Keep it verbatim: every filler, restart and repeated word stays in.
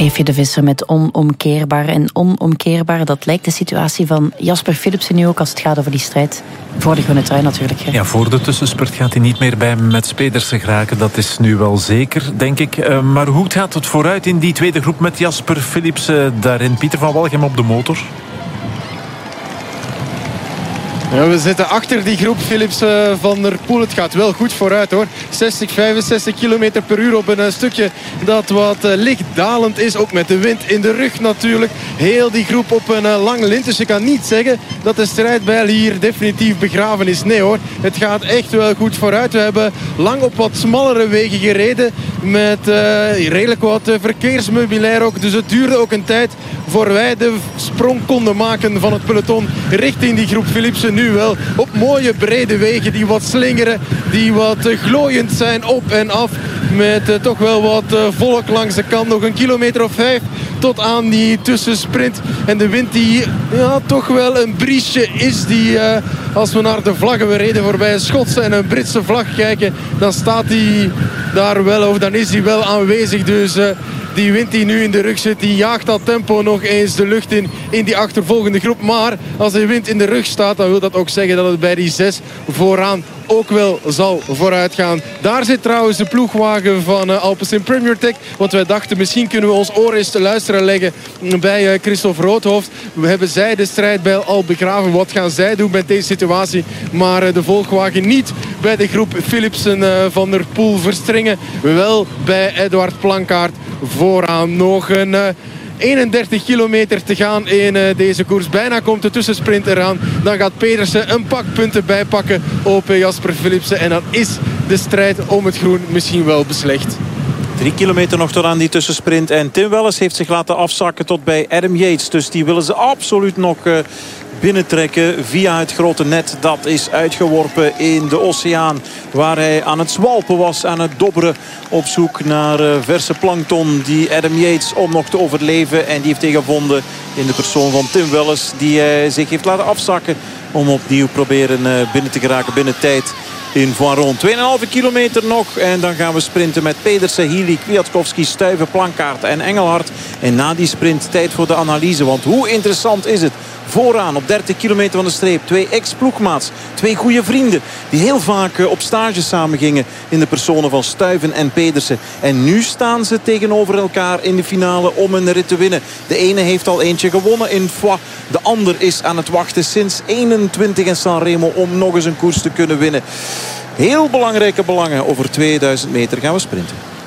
Eefje de Visser met onomkeerbaar. En onomkeerbaar, dat lijkt de situatie van Jasper Philipsen nu ook als het gaat over die strijd voor de groene trui natuurlijk. Hè. Ja, voor de tussenspurt gaat hij niet meer bij Mets Pedersen geraken. Dat is nu wel zeker, denk ik. Uh, maar hoe gaat het vooruit in die tweede groep met Jasper Philipsen daarin? Pieter van Walgem op de motor. Ja, we zitten achter die groep Philipsen van der Poel. Het gaat wel goed vooruit hoor. zestig, vijfenzestig kilometer per uur op een uh, stukje dat wat uh, licht dalend is. Ook met de wind in de rug natuurlijk. Heel die groep op een uh, lang lint. Dus je kan niet zeggen dat de strijdbijl hier definitief begraven is. Nee hoor, het gaat echt wel goed vooruit. We hebben lang op wat smallere wegen gereden. Met uh, redelijk wat uh, verkeersmeubilair ook. Dus het duurde ook een tijd voor wij de sprong konden maken van het peloton richting die groep Philipsen. Nu wel op mooie brede wegen die wat slingeren, die wat uh, glooiend zijn op en af. Met uh, toch wel wat uh, volk langs de kant. Nog een kilometer of vijf tot aan die tussensprint. En de wind die ja, toch wel een briesje is. Die uh, als we naar de vlaggen, we reden voorbij een Schotse en een Britse vlag kijken. Dan staat die daar wel, of dan is die wel aanwezig. Dus uh, die wind die nu in de rug zit, die jaagt dat tempo nog eens de lucht in. In die achtervolgende groep. Maar als de wind in de rug staat, dan wil dat ook zeggen dat het bij die zes vooraan ook wel zal vooruit gaan. Daar zit trouwens de ploegwagen van uh, Alpecin Premier Tech. Want wij dachten misschien kunnen we ons oor eens te luisteren leggen bij uh, Christophe Roodhoofd. We hebben zij de strijdbijl al begraven. Wat gaan zij doen met deze situatie? Maar uh, de volgwagen niet bij de groep Philipsen uh, van der Poel verstringen. Wel bij Edward Plankaart vooraan. Nog een Uh, eenendertig kilometer te gaan in uh, deze koers. Bijna komt de tussensprint eraan. Dan gaat Pedersen een pak punten bijpakken op uh, Jasper Philipsen. En dan is de strijd om het groen misschien wel beslecht. Drie kilometer nog tot aan die tussensprint. En Tim Wellens heeft zich laten afzakken tot bij Adam Yates. Dus die willen ze absoluut nog Uh, binnentrekken via het grote net. Dat is uitgeworpen in de oceaan. Waar hij aan het zwalpen was, aan het dobberen. Op zoek naar uh, verse plankton. Die Adam Yates om nog te overleven. En die heeft hij gevonden in de persoon van Tim Wellens. Die uh, zich heeft laten afzakken. Om opnieuw proberen uh, binnen te geraken binnen tijd in Voiron. twee komma vijf kilometer nog. En dan gaan we sprinten met Pedersen, Healy, Kwiatkowski, Stuyven, Plankaart en Engelhard. En na die sprint tijd voor de analyse. Want hoe interessant is het? Vooraan op dertig kilometer van de streep. Twee ex-ploegmaats. Twee goede vrienden. Die heel vaak op stage samen gingen. In de personen van Stuyven en Pedersen. En nu staan ze tegenover elkaar in de finale om een rit te winnen. De ene heeft al eentje gewonnen in Foix. De ander is aan het wachten sinds eenentwintig in Sanremo om nog eens een koers te kunnen winnen. Heel belangrijke belangen. Over tweeduizend meter gaan we sprinten.